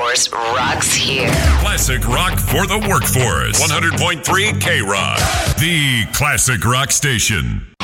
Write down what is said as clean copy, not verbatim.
Workforce rocks here. Classic rock for the workforce. 100.3 K-Rock. The Classic Rock Station.